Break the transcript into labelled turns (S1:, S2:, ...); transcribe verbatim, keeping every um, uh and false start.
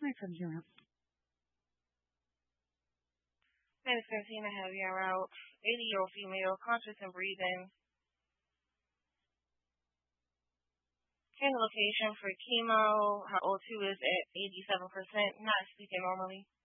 S1: nine from zero.
S2: Miss fifteen, I have you out. eighty-year-old female, conscious and breathing. Change location for chemo. Her O two is at eighty-seven percent. Not speaking normally.